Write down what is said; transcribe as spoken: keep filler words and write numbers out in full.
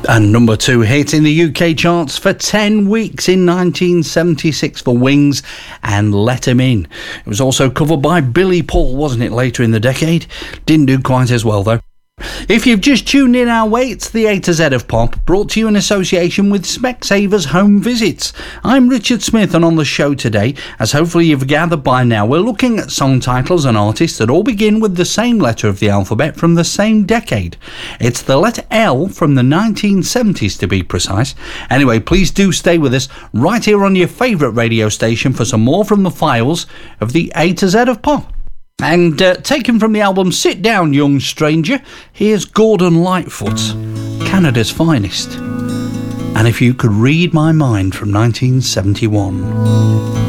And number two hit in the U K charts for ten weeks in nineteen seventy-six for Wings and Let 'Em In. It was also covered by Billy Paul, wasn't it, later in the decade? Didn't do quite as well, though. If you've just tuned in our way, it's the A to Z of Pop, brought to you in association with Specsavers Home Visits. I'm Richard Smith, and on the show today, as hopefully you've gathered by now, we're looking at song titles and artists that all begin with the same letter of the alphabet from the same decade. It's the letter L from the nineteen seventies, to be precise. Anyway, please do stay with us right here on your favourite radio station for some more from the files of the A to Z of Pop. And uh, taken from the album Sit Down, Young Stranger, here's Gordon Lightfoot, Canada's Finest. And If You Could Read My Mind from nineteen seventy-one.